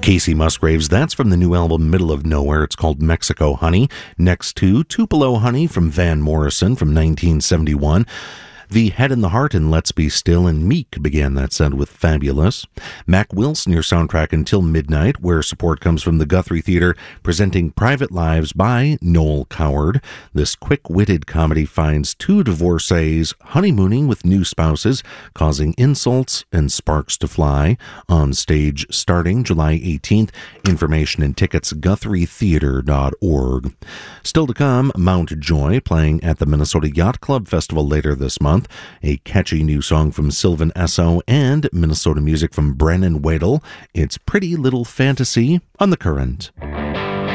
Casey Musgraves, that's from the new album Middle of Nowhere. It's called Mexico Honey. Next to Tupelo Honey from Van Morrison from 1971. The Head and the Heart and Let's Be Still and Meek began that set with Fabulous. Mac Wilson, your soundtrack Until Midnight, where support comes from the Guthrie Theatre, presenting Private Lives by Noel Coward. This quick-witted comedy finds two divorcees honeymooning with new spouses, causing insults and sparks to fly. On stage starting July 18th. Information and tickets GuthrieTheatre.org. Still to come, Mount Joy playing at the Minnesota Yacht Club Festival later this month. A catchy new song from Sylvan Esso and Minnesota music from Brennan Wadle. It's Pretty Little Fantasy on The Current.